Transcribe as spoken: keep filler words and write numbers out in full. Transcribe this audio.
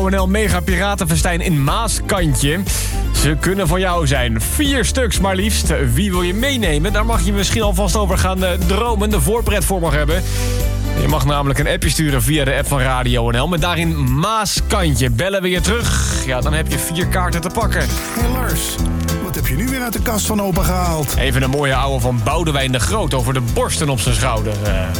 O N L Mega Piratenfestijn in Maaskantje. Ze kunnen voor jou zijn. Vier stuks maar liefst. Wie wil je meenemen? Daar mag je misschien alvast over gaan uh, dromen. De voorpret voor mag hebben. Je mag namelijk een appje sturen via de app van Radio N L. Met daarin Maaskantje. Bellen we je terug? Ja, dan heb je vier kaarten te pakken. Hé hey Lars, wat heb je nu weer uit de kast van opa gehaald? Even een mooie ouwe van Boudewijn de Groot over de borsten op zijn schouder. Uh,